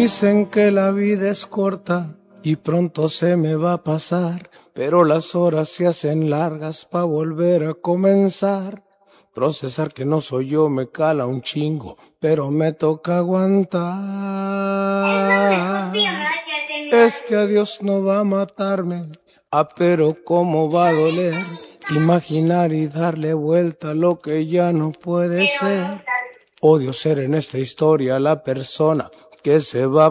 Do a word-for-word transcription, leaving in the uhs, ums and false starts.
Dicen que la vida es corta y pronto se me va a pasar, pero las horas se hacen largas pa' volver a comenzar. Procesar que no soy yo me cala un chingo, pero me toca aguantar. Este adiós no va a matarme, ah, pero cómo va a doler imaginar y darle vuelta a lo que ya no puede ser. Odio ser en esta historia la persona que se va